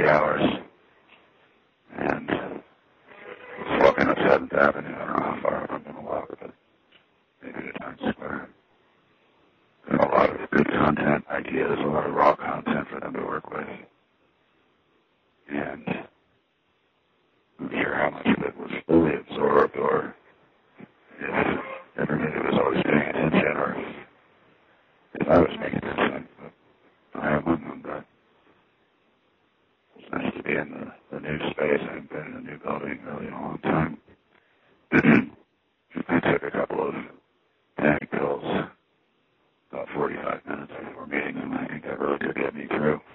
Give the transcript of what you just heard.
hours. And I was walking up 7th Avenue. I don't know how far up I'm going to walk, but maybe to Times Square. And a lot of good content ideas, a lot of raw content for them to work with. And I'm not sure how much of it was fully absorbed or if everybody was always paying attention or if I was paying attention. But I am among them, but it's nice to be in the new space. I haven't been in a new building really in a long time. I took a couple of panic pills about 45 minutes before meeting them. I think that really could get me through.